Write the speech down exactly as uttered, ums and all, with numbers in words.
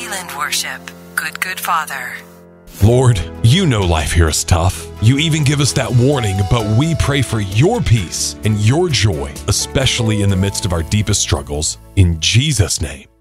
Highland Worship. Good, good Father. Lord, you know life here is tough. You even give us that warning, but we pray for your peace and your joy, especially in the midst of our deepest struggles. In Jesus' name.